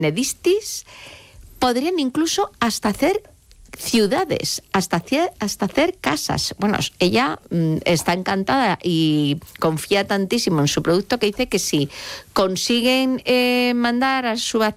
Nedistis, podrían incluso hasta hacer ciudades, hasta hacer casas. Bueno, ella está encantada y confía tantísimo en su producto que dice que si consiguen mandar a su